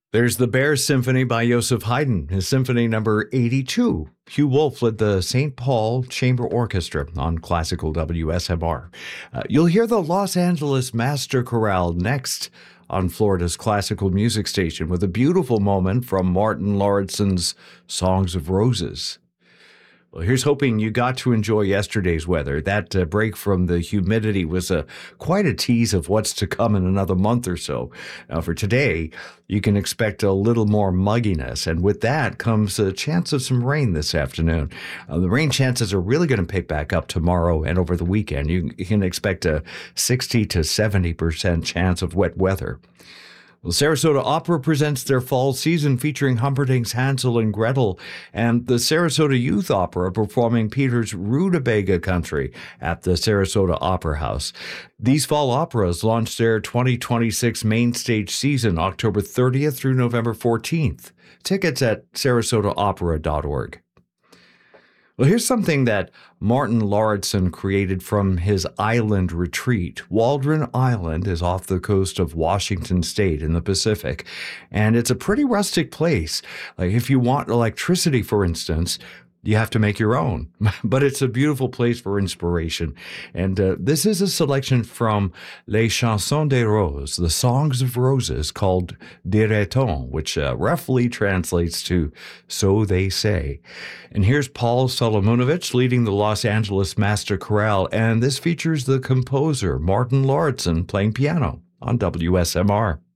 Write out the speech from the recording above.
There's the Bears Symphony by Joseph Haydn, his symphony number 82. Hugh Wolf led the St. Paul Chamber Orchestra on classical WSMR. You'll hear the Los Angeles Master Chorale next on Florida's classical music station with a beautiful moment from Martin Lauridsen's Songs of Roses. Well, here's hoping you got to enjoy yesterday's weather. That break from the humidity was quite a tease of what's to come in another month or so. Now, for today, you can expect a little more mugginess, and with that comes a chance of some rain this afternoon. The rain chances are really going to pick back up tomorrow and over the weekend. You can expect a 60 to 70% chance of wet weather. Well, Sarasota Opera presents their fall season featuring Humperdinck's Hansel and Gretel and the Sarasota Youth Opera performing Peter's Rutabaga Country at the Sarasota Opera House. These fall operas launch their 2026 main stage season October 30th through November 14th. Tickets at sarasotaopera.org. Well, here's something that Martin Lauridsen created from his island retreat. Waldron Island is off the coast of Washington State in the Pacific, and it's a pretty rustic place. Like if you want electricity, for instance, you have to make your own, but it's a beautiful place for inspiration. And this is a selection from Les Chansons des Roses, the Songs of Roses, called Dirait-on, which roughly translates to So They Say. And here's Paul Solomonovich leading the Los Angeles Master Chorale, and this features the composer Martin Lauridsen playing piano on WSMR.